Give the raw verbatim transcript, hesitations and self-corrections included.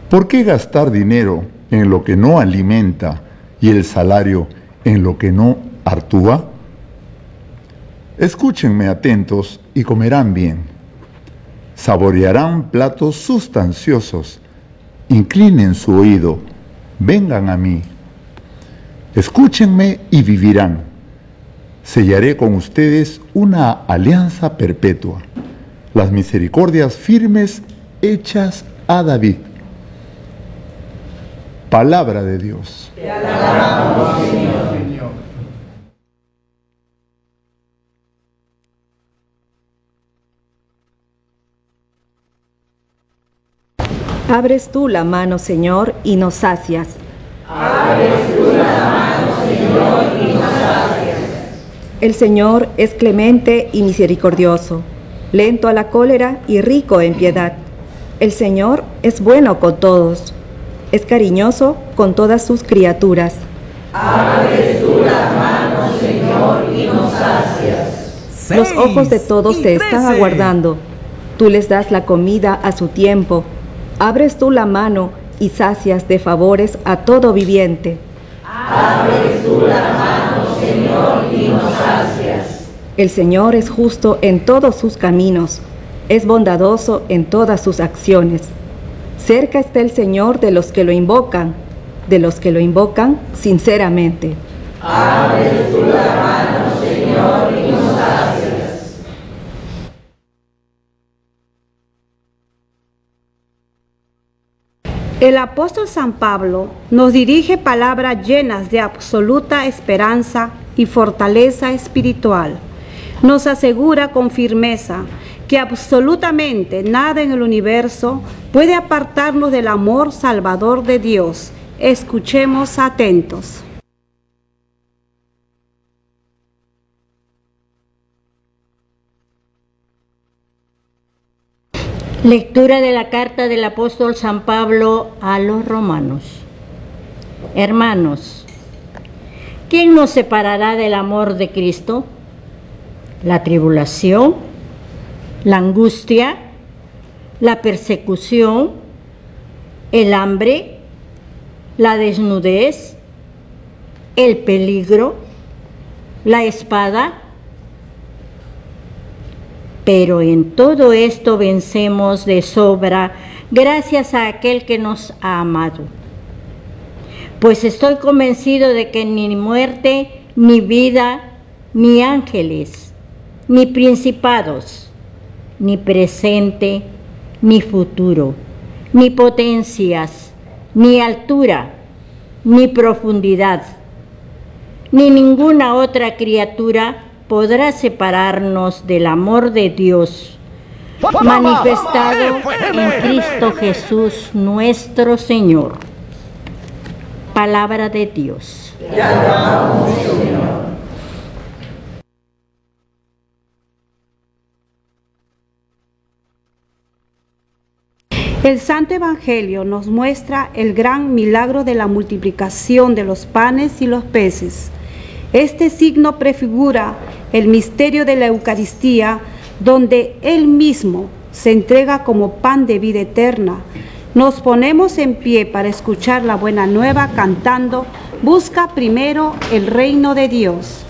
¿Por qué gastar dinero en lo que no alimenta y el salario en lo que no hartúa? Escúchenme atentos y comerán bien. Saborearán platos sustanciosos. Inclinen su oído, vengan a mí. Escúchenme y vivirán. Sellaré con ustedes una alianza perpetua, las misericordias firmes hechas a David. Palabra de Dios. Te alabamos, Señor. Abres tú la mano, Señor, y nos sacias. Abres tú la mano, Señor, y nos sacias. El Señor es clemente y misericordioso, lento a la cólera y rico en piedad. El Señor es bueno con todos, es cariñoso con todas sus criaturas. Abres tú la mano, Señor, y nos sacias. Los ojos de todos te están aguardando. Tú les das la comida a su tiempo. Abres tú la mano y sacias de favores a todo viviente. Abres tú la mano, Señor, y nos sacias. El Señor es justo en todos sus caminos, es bondadoso en todas sus acciones. Cerca está el Señor de los que lo invocan, de los que lo invocan sinceramente. Abres tú la mano, Señor, y nos sacias. El apóstol San Pablo nos dirige palabras llenas de absoluta esperanza y fortaleza espiritual. Nos asegura con firmeza que absolutamente nada en el universo puede apartarnos del amor salvador de Dios. Escuchemos atentos. Lectura de la carta del apóstol San Pablo a los romanos. Hermanos, ¿quién nos separará del amor de Cristo? ¿La tribulación? ¿La angustia? ¿La persecución? ¿El hambre? ¿La desnudez? ¿El peligro? ¿La espada? Pero en todo esto vencemos de sobra gracias a aquel que nos ha amado. Pues estoy convencido de que ni muerte, ni vida, ni ángeles, ni principados, ni presente, ni futuro, ni potencias, ni altura, ni profundidad, ni ninguna otra criatura podrá separarnos del amor de Dios, manifestado en Cristo Jesús nuestro Señor. Palabra de Dios. Te alabamos, Señor. El Santo Evangelio nos muestra el gran milagro de la multiplicación de los panes y los peces. Este signo prefigura el misterio de la Eucaristía, donde Él mismo se entrega como pan de vida eterna. Nos ponemos en pie para escuchar la buena nueva cantando: busca primero el reino de Dios.